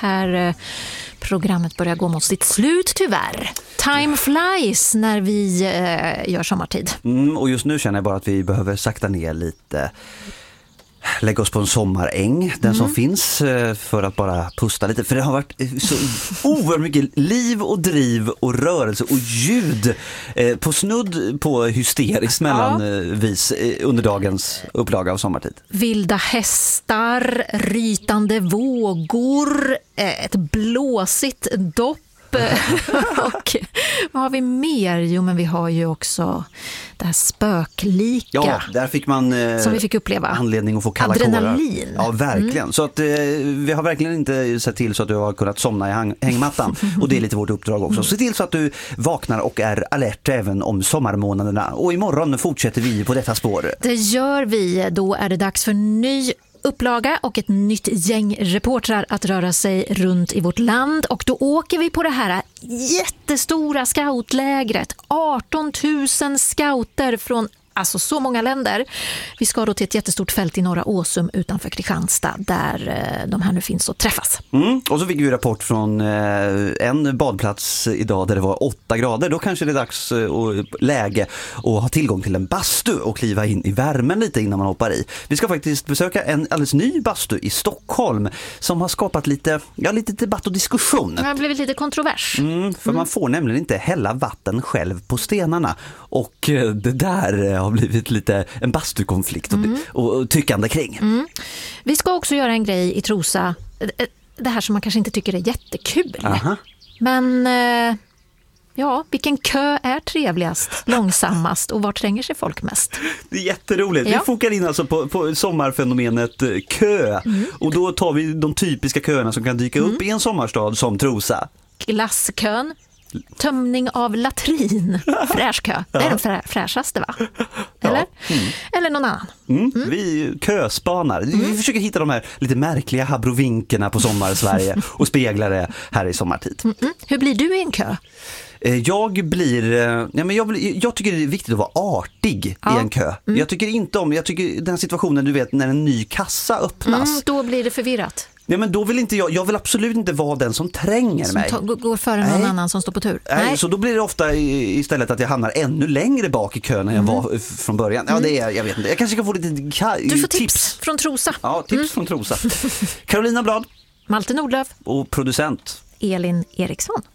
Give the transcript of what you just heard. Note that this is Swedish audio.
här programmet börjar gå mot sitt slut tyvärr. Time flies när vi gör sommartid. Och just nu känner jag bara att vi behöver sakta ner lite. Lägga oss på en sommaräng, den som finns, för att bara pusta lite. För det har varit så oerhört mycket liv och driv och rörelse och ljud på snudd på hysteriskt mellanvis under dagens upplaga av sommartid. Vilda hästar, rytande vågor, ett blåsigt dopp. Och vad har vi mer? Jo, men vi har ju också det här spöklika. Ja, där fick man som vi fick uppleva. Anledning att få kalla adrenalin. Ja, verkligen. Så att vi har verkligen inte sett till så att du har kunnat somna i hängmattan. Och det är lite vårt uppdrag också. Se till så att du vaknar och är alert även om sommarmånaderna. Och imorgon fortsätter vi på detta spår. Det gör vi. Då är det dags för ny upplaga och ett nytt gäng reportrar att röra sig runt i vårt land. Och då åker vi på det här jättestora scoutlägret. 18 000 scouter från så många länder. Vi ska då till ett jättestort fält i norra Åsum utanför Kristianstad där de här nu finns och träffas. Och så fick vi rapport från en badplats idag där det var 8 grader. Då kanske det är dags och läge att ha tillgång till en bastu och kliva in i värmen lite innan man hoppar i. Vi ska faktiskt besöka en alldeles ny bastu i Stockholm som har skapat lite debatt och diskussion. Det har blivit lite kontrovers. För man får nämligen inte hälla vatten själv på stenarna. Och det där har blivit lite en bastukonflikt och tyckande kring. Vi ska också göra en grej i Trosa. Det här som man kanske inte tycker är jättekul. Aha. Men vilken kö är trevligast, långsammast och var tränger sig folk mest? Det är jätteroligt. Ja. Vi fokar in alltså på sommarfenomenet kö. Och då tar vi de typiska köerna som kan dyka upp i en sommarstad som Trosa. Glasskön. Tömning av latrin. Fräschkö. Det är den fräschaste, va? Eller? Eller någon annan. Vi köspanar. Vi försöker hitta de här lite märkliga habrovinkerna på sommar-Sverige och spegla det här i sommartid. Hur blir du i en kö? Jag tycker det är viktigt att vara artig i en kö. Jag tycker den situationen, du vet, när en ny kassa öppnas. Då blir det förvirrat. Nej, men då vill inte jag vill absolut inte vara den som tränger mig. Som går före någon annan som står på tur. Nej. Så då blir det ofta istället att jag hamnar ännu längre bak i kön än jag var från början. Ja, det är, jag vet inte. Jag kanske kan få lite du får tips från Trosa. Ja, tips från Trosa. Carolina Blad. Malte Nordlöf. Och producent Elin Eriksson.